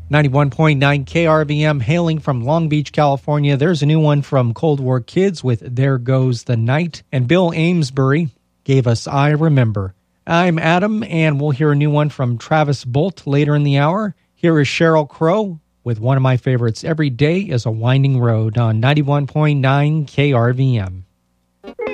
91.9 KRVM hailing from Long Beach, California. There's a new one from Cold War Kids with There Goes the Night. And Bill Amesbury gave us I Remember. I'm Adam, and we'll hear a new one from Travis Bolt later in the hour. Here is Sheryl Crow with one of my favorites, Every Day is a Winding Road on 91.9 KRVM.